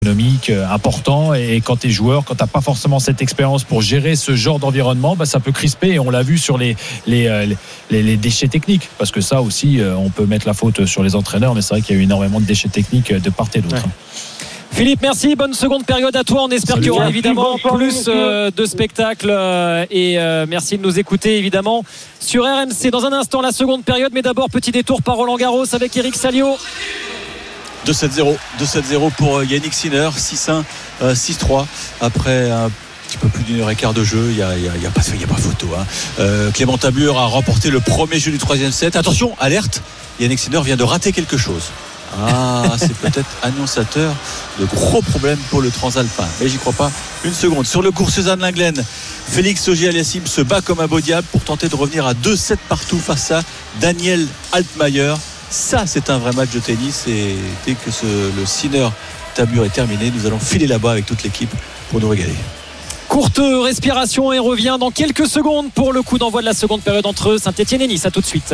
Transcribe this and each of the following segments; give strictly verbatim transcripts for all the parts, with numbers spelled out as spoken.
économique important, et quand tu es joueur, quand tu n'as pas forcément cette expérience pour gérer ce genre d'environnement, bah ça peut crisper, et on l'a vu sur les, les, les, les déchets techniques, parce que ça aussi on peut mettre la faute sur les entraîneurs, mais c'est vrai qu'il y a eu énormément de déchets techniques de part et d'autre. Ouais. Philippe, merci, bonne seconde période à toi. On espère Salut, qu'il y aura évidemment plus euh, de spectacles euh, et euh, merci de nous écouter évidemment sur R M C. Dans un instant la seconde période, mais d'abord petit détour par Roland Garros avec Eric Salio. deux sept zéro deux sept zéro pour Yannick Sinner, six un, six trois après un petit peu plus d'une heure et quart de jeu. Il n'y a, il y a, il y a, pas, il y a pas photo hein. euh, Clément Tablure a remporté le premier jeu du troisième set. Attention, alerte, Yannick Sinner vient de rater quelque chose. Ah, c'est peut-être annonçateur de gros problèmes pour le transalpin, mais j'y crois pas une seconde. Sur le court Suzanne Lenglen, Félix Auger-Aliassime se bat comme un beau diable pour tenter de revenir à deux sept partout face à Daniel Altmaier. Ça, c'est un vrai match de tennis, et dès que ce, le Sinner Tablure est terminé, nous allons filer là-bas avec toute l'équipe pour nous régaler. Courte respiration et revient dans quelques secondes pour le coup d'envoi de la seconde période entre Saint-Etienne et Nice. À tout de suite.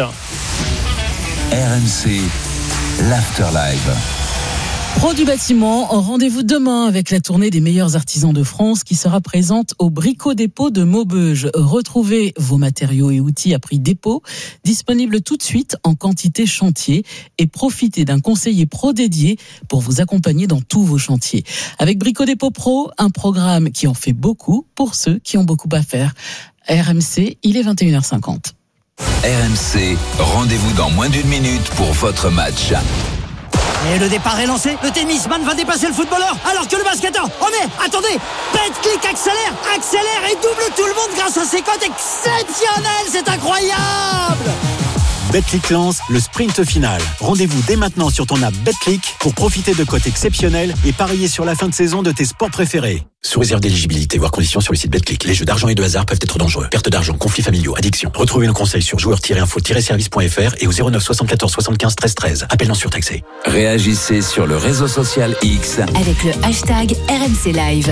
R M C l'Afterlife. Pro du bâtiment, rendez-vous demain avec la tournée des meilleurs artisans de France qui sera présente au Brico Dépôt de Maubeuge. Retrouvez vos matériaux et outils à prix dépôt, disponibles tout de suite en quantité chantier, et profitez d'un conseiller pro dédié pour vous accompagner dans tous vos chantiers. Avec Brico Dépôt Pro, un programme qui en fait beaucoup pour ceux qui ont beaucoup à faire. R M C, il est vingt et une heures cinquante. R M C, rendez-vous dans moins d'une minute pour votre match. Et le départ est lancé, le tennisman va dépasser le footballeur, alors que le basketteur, oh mais attendez, Betclic accélère, accélère et double tout le monde grâce à ses cotes exceptionnelles, c'est incroyable. Betclic lance le sprint final. Rendez-vous dès maintenant sur ton app Betclic pour profiter de cotes exceptionnelles et parier sur la fin de saison de tes sports préférés. Sous réserve d'éligibilité, voire conditions sur le site Betclic. Les jeux d'argent et de hasard peuvent être dangereux. Perte d'argent, conflits familiaux, addiction. Retrouvez nos conseils sur joueurs tiret info tiret service point f r et au zéro neuf soixante-quatorze soixante-quinze treize treize. Appel non surtaxé. Réagissez sur le réseau social X avec le hashtag R M C Live.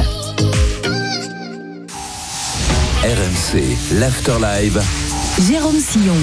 R M C l'Afterlife. Jérôme Sillon.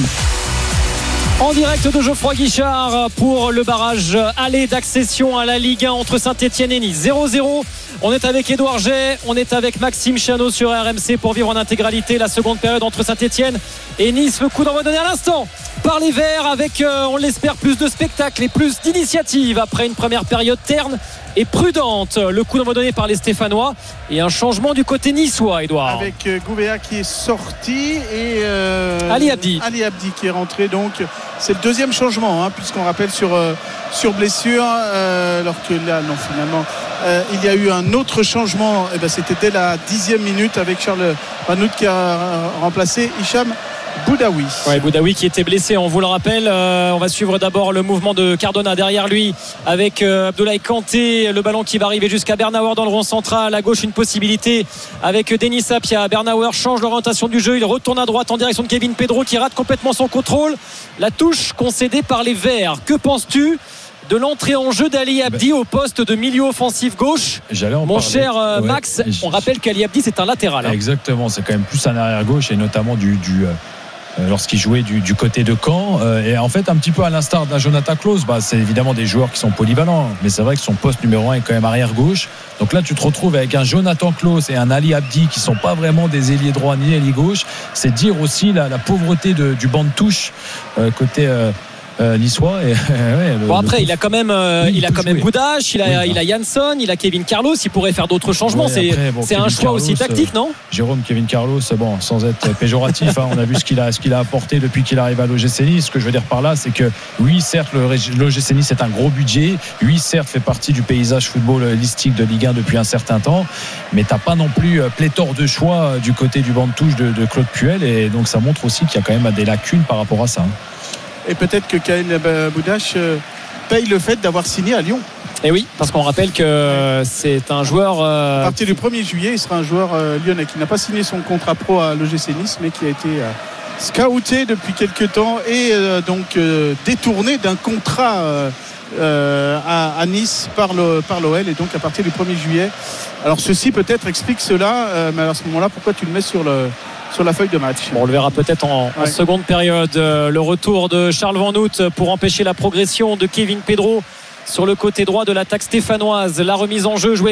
En direct de Geoffroy Guichard pour le barrage aller d'accession à la Ligue un entre Saint-Etienne et Nice. zéro zéro. On est avec Édouard Jay, on est avec Maxime Chanot sur R M C pour vivre en intégralité la seconde période entre Saint-Etienne et Nice. Le coup d'envoi donné à l'instant par les Verts avec, euh, on l'espère, plus de spectacles et plus d'initiatives après une première période terne et prudente. Le coup d'envoi donné par les Stéphanois et un changement du côté niçois, Édouard. Avec euh, Gouvéa qui est sorti et euh, Ali Abdi. Ali Abdi qui est rentré, donc c'est le deuxième changement hein, puisqu'on rappelle sur, euh, sur blessure euh, alors que là non finalement euh, il y a eu un autre changement, et ben, c'était dès la dixième minute avec Charles Vanout qui a remplacé Hicham Boudaoui. Ouais, Boudaoui qui était blessé, on vous le rappelle. Euh, on va suivre d'abord le mouvement de Cardona derrière lui avec euh, Abdoulaye Kanté, le ballon qui va arriver jusqu'à Bernauer dans le rond central. À gauche, une possibilité avec Denis Sapia. Bernauer change l'orientation du jeu, il retourne à droite en direction de Kevin Pedro qui rate complètement son contrôle. La touche concédée par les Verts. Que penses-tu de l'entrée en jeu d'Ali Abdi au poste de milieu offensif gauche? J'allais en Mon parler. cher euh, ouais. Max, on rappelle qu'Ali Abdi c'est un latéral. Hein. Exactement, c'est quand même plus un arrière gauche, et notamment du, du euh, lorsqu'il jouait du, du côté de Caen. Euh, et en fait, un petit peu à l'instar d'un Jonathan Klaus, bah, c'est évidemment des joueurs qui sont polyvalents, mais c'est vrai que son poste numéro un est quand même arrière gauche. Donc là, tu te retrouves avec un Jonathan Klaus et un Ali Abdi qui sont pas vraiment des ailiers droits ni ailiers gauche. C'est dire aussi la, la pauvreté de, du banc de touche euh, côté euh, Euh, niçois et, ouais, le, bon après le... il a quand même euh, oui, il a quand même Boudache, il a oui, il a Jansson, il a Kevin Carlos, il pourrait faire d'autres changements. Ouais, c'est après, bon, c'est Kevin un choix Carlos, aussi tactique, euh, non? Jérôme Kevin Carlos, bon, sans être péjoratif, hein, on a vu ce qu'il a ce qu'il a apporté depuis qu'il arrive à l'O G C Nice. Ce que je veux dire par là, c'est que oui, certes, l'O G C Nice est un gros budget, oui, certes, fait partie du paysage footballistique de Ligue un depuis un certain temps, mais t'as pas non plus pléthore de choix du côté du banc de touche de, de Claude Puel, et donc ça montre aussi qu'il y a quand même des lacunes par rapport à ça. Hein. Et peut-être que Kyle Boudache paye le fait d'avoir signé à Lyon. Et oui, parce qu'on rappelle que c'est un joueur euh... à partir du premier juillet, il sera un joueur euh, lyonnais qui n'a pas signé son contrat pro à l'O G C Nice, mais qui a été euh, scouté depuis quelques temps et euh, donc euh, détourné d'un contrat euh, euh, à, à Nice par, le, par l'O L, et donc à partir du premier juillet. Alors ceci peut-être explique cela, euh, mais à ce moment-là, pourquoi tu le mets sur le sur la feuille de match? Bon, on le verra peut-être en, ouais. en seconde période. Euh, le retour de Charles Vanout pour empêcher la progression de Kevin Pedro sur le côté droit de l'attaque stéphanoise. La remise en jeu jouée